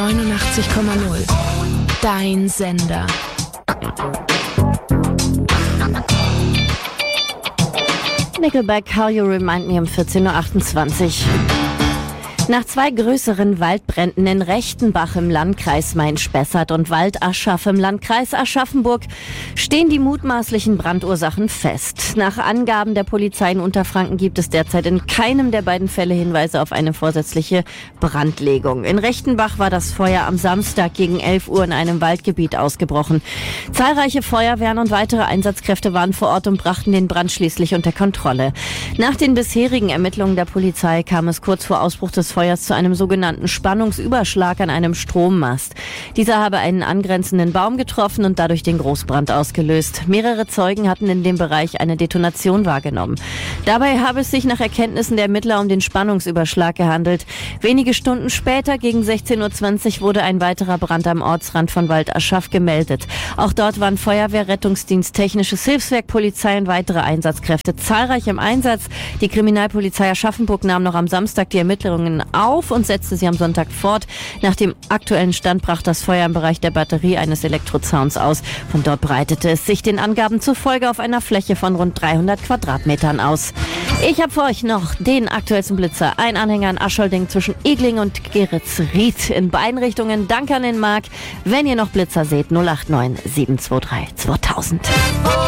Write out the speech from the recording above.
89,0. Dein Sender. Nickelback, How You Remind Me um 14.28 Uhr. Nach 2 größeren Waldbränden in Rechtenbach im Landkreis Main-Spessart und Waldaschach im Landkreis Aschaffenburg stehen die mutmaßlichen Brandursachen fest. Nach Angaben der Polizei in Unterfranken gibt es derzeit in keinem der beiden Fälle Hinweise auf eine vorsätzliche Brandlegung. In Rechtenbach war das Feuer am Samstag gegen 11 Uhr in einem Waldgebiet ausgebrochen. Zahlreiche Feuerwehren und weitere Einsatzkräfte waren vor Ort und brachten den Brand schließlich unter Kontrolle. Nach den bisherigen Ermittlungen der Polizei kam es kurz vor Ausbruch des Feuers zu einem sogenannten Spannungsüberschlag an einem Strommast. Dieser habe einen angrenzenden Baum getroffen und dadurch den Großbrand ausgelöst. Mehrere Zeugen hatten in dem Bereich eine Detonation wahrgenommen. Dabei habe es sich nach Erkenntnissen der Ermittler um den Spannungsüberschlag gehandelt. Wenige Stunden später, gegen 16.20 Uhr, wurde ein weiterer Brand am Ortsrand von Waldaschach gemeldet. Auch dort waren Feuerwehr, Rettungsdienst, Technisches Hilfswerk, Polizei und weitere Einsatzkräfte zahlreich im Einsatz. Die Kriminalpolizei Aschaffenburg nahm noch am Samstag die Ermittlungen auf und setzte sie am Sonntag fort. Nach dem aktuellen Stand brach das Feuer im Bereich der Batterie eines Elektrozauns aus. Von dort breitete es sich den Angaben zufolge auf einer Fläche von rund 300 Quadratmetern aus. Ich habe für euch noch den aktuellsten Blitzer. Ein Anhänger in Aschholding zwischen Egling und Geretsried in beiden Richtungen. Danke an den Marc. Wenn ihr noch Blitzer seht, 089 723 2000.